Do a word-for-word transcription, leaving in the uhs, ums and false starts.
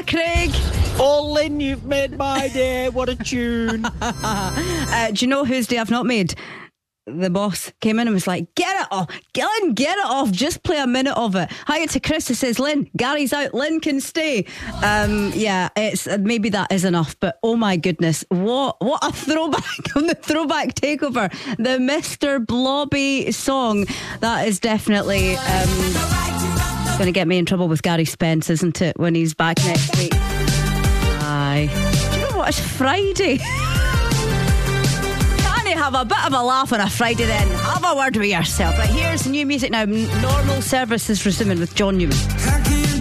Craig. Oh, Lynn, you've made my day. What a tune. uh, do you know whose day I've not made? The boss came in and was like, get it off, Lynn, get it off, just play a minute of it. Hi to Chris who says, Lynn, Gary's out, Lynn can stay. Um, yeah, it's maybe that is enough, but oh my goodness, what what a throwback on the throwback takeover. The Mister Blobby song, that is definitely um, going to get me in trouble with Gary Spence, isn't it, when he's back next week? Aye. Do you know what, it's Friday. Have a bit of a laugh on a Friday then. Have a word with yourself. Right, here's new music now. Normal service is resuming with John Newman.